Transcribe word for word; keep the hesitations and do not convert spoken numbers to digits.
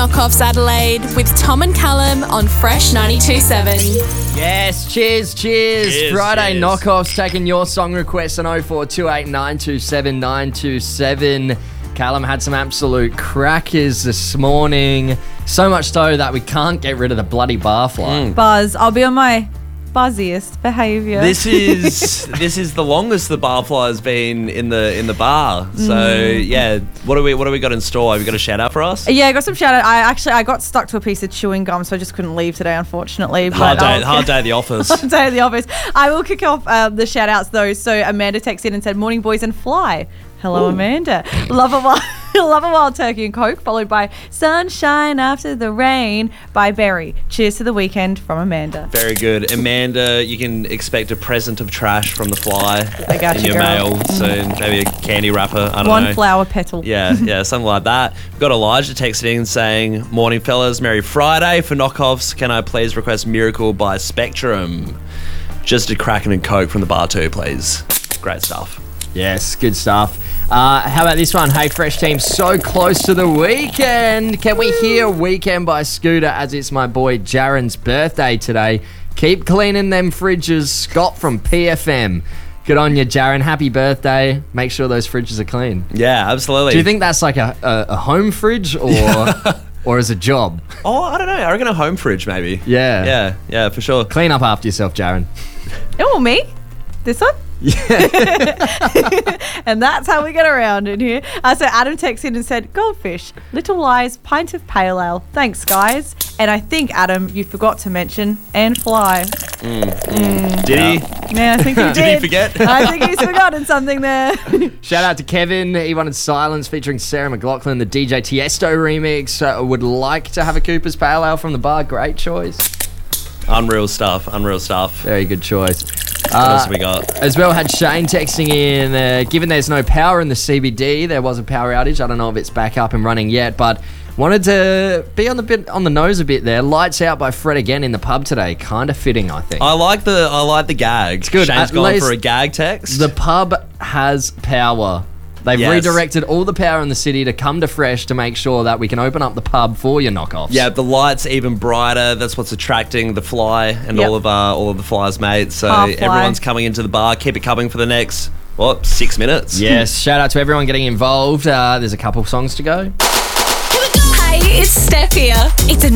Knockoffs Adelaide with Tom and Callum on Fresh ninety-two point seven. Yes, cheers, cheers. Cheers, Friday cheers. Knockoffs taking your song requests on oh four two eight nine two seven nine two seven. Callum had some absolute crackers this morning. So much so that we can't get rid of the bloody barfly. Buzz, I'll be on my buzziest behaviour. This is this is the longest the barfly has been in the in the bar. So yeah, what do we what do we got in store? Have you got a shout out for us? Yeah, I got some shout out. I actually I got stuck to a piece of chewing gum, so I just couldn't leave today, unfortunately. But Hard day, I'll- hard day at the office. Hard day at the office. I will kick off um, the shout outs though. So Amanda texted in and said, "Morning boys and fly." Hello, Amanda. Love a wild, love a wild turkey and coke, followed by Sunshine After the Rain by Berry. Cheers to the weekend from Amanda. Very good, Amanda. You can expect a present of trash from the fly I got in you, your girl. mail soon. Maybe a candy wrapper. I don't One know. flower petal. Yeah, yeah, something like that. We've got Elijah texting in saying, "Morning, fellas. Merry Friday. For knockoffs, can I please request Miracle by Spectrum? Just a Kraken and Coke from the bar too, please." Great stuff. Yes, good stuff. Uh, how about this one? Hey, Fresh Team, so close to the weekend. Can we hear Weekend by Scooter as it's my boy Jaren's birthday today? Keep cleaning them fridges. Scott from P F M. Good on you, Jaren. Happy birthday. Make sure those fridges are clean. Yeah, absolutely. Do you think that's like a, a, a home fridge or or as a job? Oh, I don't know. I reckon a home fridge, maybe. Yeah. Yeah, yeah, for sure. Clean up after yourself, Jaren. Oh, me? This one? Yeah. And that's how we get around in here. Uh, so Adam texted in and said, "Goldfish, Little Lies, pint of pale ale. Thanks, guys." And I think, Adam, you forgot to mention and fly. Did he? Yeah, I think he did. Did he forget? I think he's forgotten something there. Shout out to Kevin. He wanted Silence featuring Sarah McLachlan, the D J Tiesto remix. Uh, would like to have a Cooper's Pale Ale from the bar. Great choice. Unreal stuff. Unreal stuff. Very good choice. What Uh, else have we got? As well, had Shane texting in, uh, given there's no power in the C B D, there was a power outage. I don't know if it's back up and running yet, but wanted to be on the bit on the nose a bit there. Lights Out by Fred again in the pub today. Kind of fitting, I think. I like the I like the gag. It's good. Shane's At gone least for a gag text. The pub has power. They've Yes. redirected all the power in the city to come to Fresh to make sure that we can open up the pub for your knockoffs. Yeah, the lights even brighter. That's what's attracting the fly and Yep. all of uh, all of the fly's mates. So Half fly. everyone's coming into the bar. Keep it coming for the next what six minutes. Yes, shout out to everyone getting involved. Uh, there's a couple songs to go. Hey, it's Steph here. It's a